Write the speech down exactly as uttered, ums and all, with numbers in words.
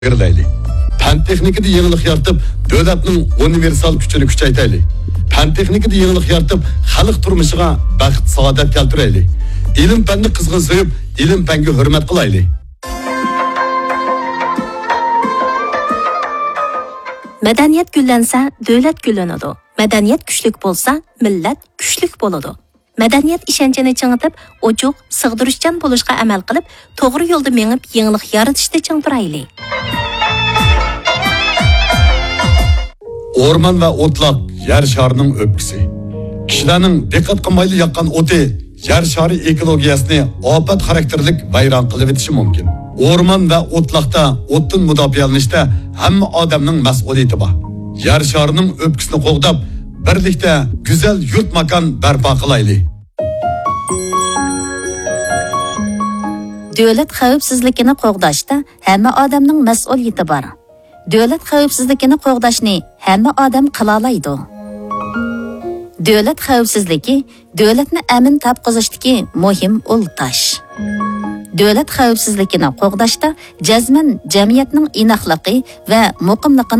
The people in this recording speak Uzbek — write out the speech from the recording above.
Girlayli. Fan texnikada yangilik yaratib, davlatning universal kuchini kuchaytirayli. Fan texnikada yangilik yaratib, xalq turmushiga baxt, saodat keltirayli. Ilm fanni qizg'in sevib, ilm fanga hurmat qilayli. Madaniyat gullansa, davlat gullanadi. Madaniyat kuchlik bo'lsa, millat kuchlik bo'ladi. Madaniyat ishonchini chingitib, ochiq, sig'dirishchan bo'lishga amal qilib, to'g'ri yo'lda mengib, yangilik yaratishda ching turayli. Orman va o'tloq yer sharining o'pkisi. Kishilarning diqqat qilmayli yoqqan o'ti yer shari ekologiyasini ofat xarakterlik vayron qilib etishi mumkin. Orman va o'tloqda o'tdan mudofialanishda hamma odamning mas'uliyati bor. Yer sharining o'pkisini qo'g'dab, birlikda go'zal yurt makon barpo qilaylik. Davlat xavfsizligini qo'g'dashda hamma odamning mas'uliyati bor. Davlat xavfsizligini qo'g'dashni hamma odam qila oladi. Davlat xavfsizligi davlatni amin topqizishdagi muhim ultash. Davlat xavfsizligini qo'g'dashda jazman jamiyatning inoqligi va muqimligini